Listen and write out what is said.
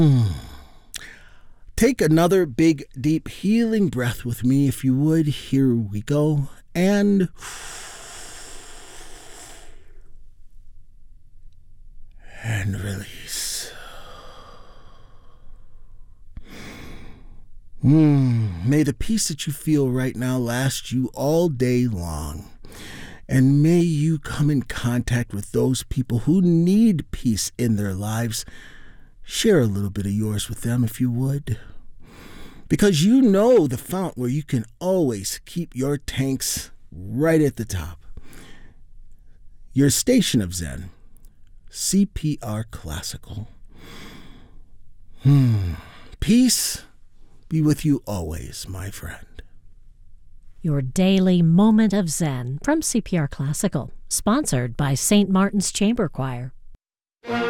Take another big, deep, healing breath with me, if you would. Here we go. And release. May the peace that you feel right now last you all day long. And may you come in contact with those people who need peace in their lives. Share a little bit of yours with them, if you would. Because you know the fount where you can always keep your tanks right at the top. Your station of Zen. CPR Classical. Peace be with you always, my friend. Your daily moment of Zen from CPR Classical, sponsored by St. Martin's Chamber Choir.